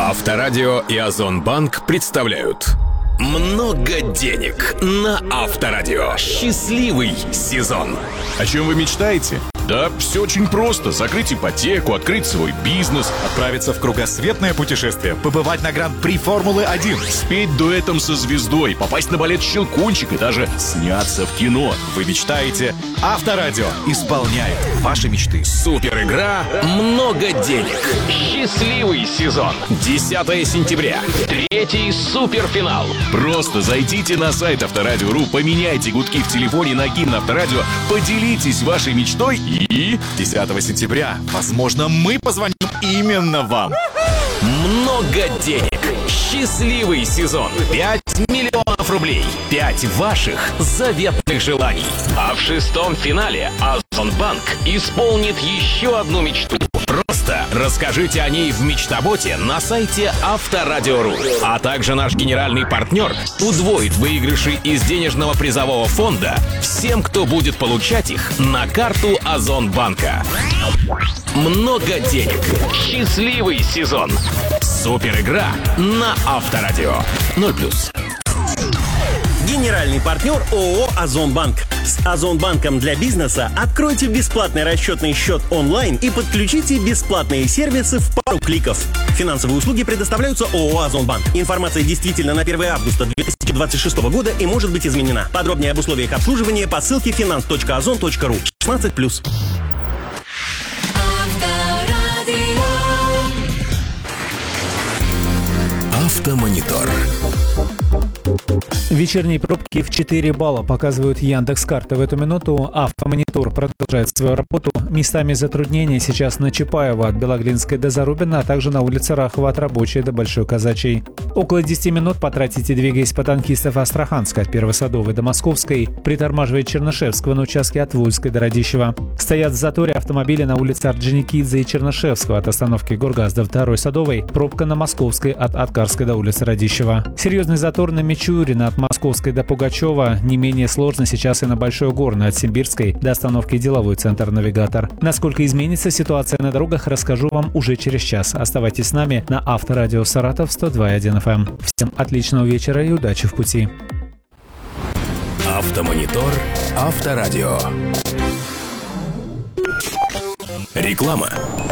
Авторадио и Озонбанк представляют «Много денег» на Авторадио. Счастливый сезон. О чем вы мечтаете? Да, все очень просто. Закрыть ипотеку, открыть свой бизнес, отправиться в кругосветное путешествие, побывать на Гран-при Формулы-1, спеть дуэтом со звездой, попасть на балет «Щелкунчик» и даже сняться в кино. Вы мечтаете? Авторадио исполняет ваши мечты. Супер игра «Много денег». Счастливый сезон. 10 сентября. Третий суперфинал. Просто зайдите на сайт Авторадио.ру, поменяйте гудки в телефоне на гимн Авторадио, поделитесь вашей мечтой и 10 сентября, возможно, мы позвоним именно вам. Много денег. Счастливый сезон. 5 миллионов рублей. 5 ваших заветных желаний. А в 6-м финале Озонбанк исполнит еще одну мечту. Просто расскажите о ней в мечтоботе на сайте Авторадио.ру. А также наш генеральный партнер удвоит выигрыши из денежного призового фонда всем, кто будет получать их на карту Озонбанка. Много денег. Счастливый сезон. Супер игра на Авторадио. 0+. Генеральный партнер ООО «Озонбанк». С Озонбанком для бизнеса откройте бесплатный расчетный счет онлайн и подключите бесплатные сервисы в пару кликов. Финансовые услуги предоставляются ООО «Озонбанк». Информация действительно на 1 августа 2026 года и может быть изменена. Подробнее об условиях обслуживания по ссылке finance.ozon.ru. 16+. Автомонитор. Вечерние пробки в 4 балла показывают Яндекс.Карты. В эту минуту Автомонитор продолжает свою работу. Местами затруднения сейчас на Чапаева от Белоглинской до Зарубина, а также на улице Рахова от Рабочей до Большой Казачьей. Около 10 минут потратите, двигаясь по танкистов Астраханска от Первой Садовой до Московской, притормаживая Чернышевского на участке от Вольской до Радищева. Стоят в заторе автомобили на улице Орджоникидзе и Чернышевского от остановки Гургаз до Второй Садовой, пробка на Московской от Аткарской до улицы Радищева. Серьезный затор на Мичурина от Московской до Пугачева. Не менее сложно сейчас и на Большой Горной от Симбирской до остановки Деловой центр «Навигатор». Насколько изменится ситуация на дорогах, расскажу вам уже через час. Оставайтесь с нами на Авторадио Саратов 102.1 FM. Всем отличного вечера и удачи в пути. Автомонитор. Авторадио. Реклама.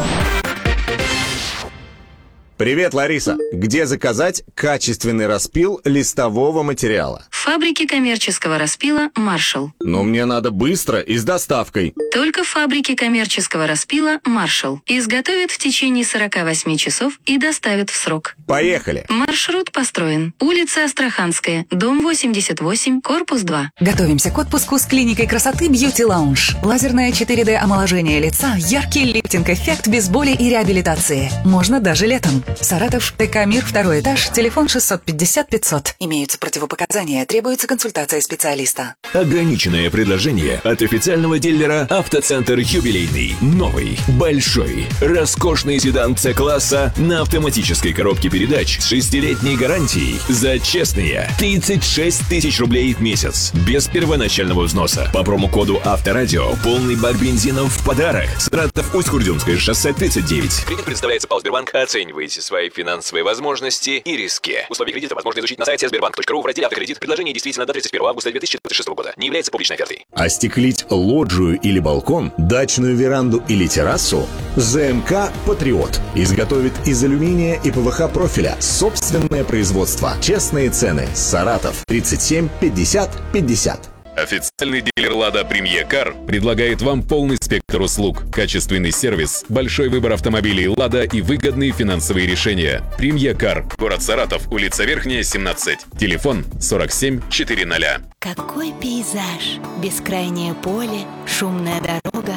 Привет, Лариса. Где заказать качественный распил листового материала? В фабрике коммерческого распила «Маршал». Но мне надо быстро и с доставкой. Только в фабрике коммерческого распила «Маршал». Изготовят в течение 48 часов и доставят в срок. Поехали. Маршрут построен. Улица Астраханская, дом 88, корпус 2. Готовимся к отпуску с клиникой красоты Beauty Lounge. Лазерное 4D омоложение лица, яркий лифтинг-эффект без боли и реабилитации. Можно даже летом. Саратов, ТК «Мир», 2-й этаж, телефон 650-500. Имеются противопоказания, требуется консультация специалиста. Ограниченное предложение от официального дилера «Автоцентр Юбилейный». Новый, большой, роскошный седан С-класса на автоматической коробке передач с 6-летней гарантией за честные 36 тысяч рублей в месяц. Без первоначального взноса. По промокоду «Авторадио» полный бак бензина в подарок. Саратов, Усть-Курдюмское шоссе 39. Кредит предоставляется ПАО «Сбербанк». Оценивайте свои финансовые возможности и риски. Условия кредита возможно изучить на сайте sberbank.ru в разделе «Автокредит». Предложение действительно до 31 августа 2026 года. Не является публичной офертой. Остеклить лоджию или балкон, дачную веранду или террасу? ЗМК «Патриот» изготовит из алюминия и ПВХ профиля. Собственное производство. Честные цены. Саратов. 37 50 50. Официальный дилер «Лада Премьер Кар» предлагает вам полный спектр услуг, качественный сервис, большой выбор автомобилей «Лада» и выгодные финансовые решения. Премьер Кар. Город Саратов, улица Верхняя, 17. Телефон 47 400. Какой пейзаж! Бескрайнее поле, шумная дорога.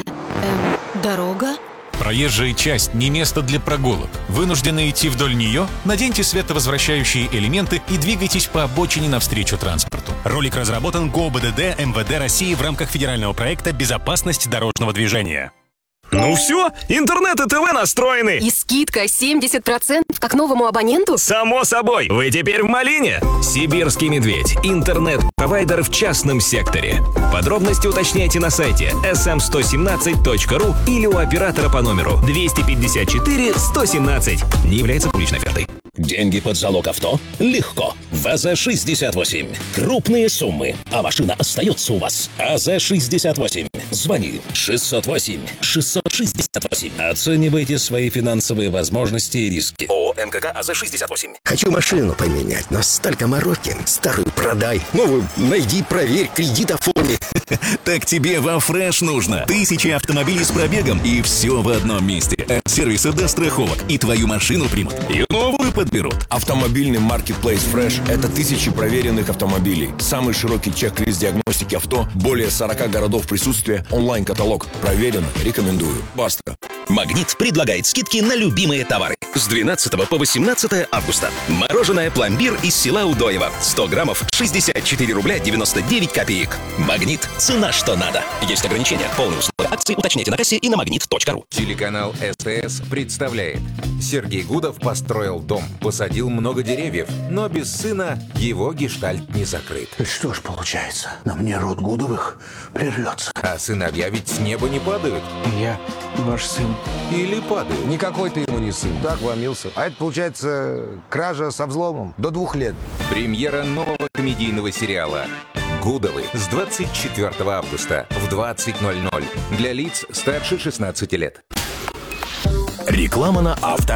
Дорога? Проезжая часть не место для прогулок. Вынуждены идти вдоль нее? Наденьте световозвращающие элементы и двигайтесь по обочине навстречу транспорту. Ролик разработан ГОБДД МВД России в рамках федерального проекта «Безопасность дорожного движения». Ну все, интернет и ТВ настроены. И скидка 70% как новому абоненту? Само собой, вы теперь в малине. Сибирский медведь. Интернет-провайдер в частном секторе. Подробности уточняйте на сайте sm117.ru или у оператора по номеру 254 117. Не является публичной офертой. Деньги под залог авто? Легко. В АЗ-68. Крупные суммы, а машина остается у вас. АЗ-68. Звони 608-668. Оценивайте свои финансовые возможности и риски. ООО МКК АЗ-68. Хочу машину поменять, но столько мороки. Старую продай, новую найди, проверь, кредит оформи. Так тебе во Фреш нужно. 1000 автомобилей с пробегом и все в одном месте. От сервиса до страховок. И твою машину примут, и новую подберут. Автомобильный маркетплейс Fresh – это 1000 проверенных автомобилей. Самый широкий чек-лист диагностики авто, более 40 городов присутствия, онлайн-каталог. Проверено, рекомендую. Баста. Магнит предлагает скидки на любимые товары. С 12 по 18 августа. Мороженое «Пломбир» из села Удоево. 100 граммов, 64 рубля 99 копеек. Магнит. Цена, что надо. Есть ограничения. Полные условия акции уточняйте на кассе и на магнит.ру. Телеканал СТС представляет. Сергей Гудов построил дом, посадил много деревьев, но без сына его гештальт не закрыт. Что ж получается, на мне род Гудовых прервется. А сыновья ведь с неба не падают. Я ваш сын. Или падают. Никакой ты ему не сын. Так вломился. А это получается кража со взломом до 2 лет. Премьера нового комедийного сериала «Гудовы» с 24 августа в 20:00 для лиц старше 16 лет. Реклама на Авторадио.